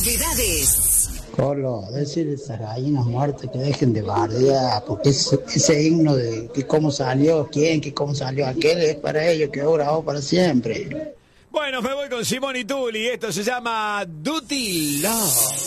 Novedades. Colo, decir esas gallinas muertas que dejen de bardear, porque ese himno de que cómo salió quién, que cómo salió aquel, es para ellos, quedó grabado para siempre. Bueno, me voy con Simón y Tuli. Esto se llama Duty Love.